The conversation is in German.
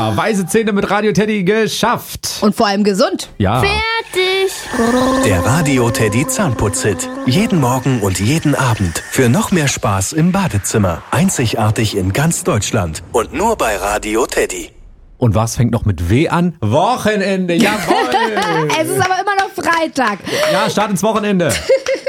Ja, weiße Zähne mit Radio Teddy geschafft. Und vor allem gesund. Ja. Fertig. Der Radio Teddy Zahnputz-Hit. Jeden Morgen und jeden Abend. Für noch mehr Spaß im Badezimmer. Einzigartig in ganz Deutschland. Und nur bei Radio Teddy. Und was fängt noch mit W an? Wochenende, jawohl. Es ist aber immer noch Freitag. Ja, Start ins Wochenende.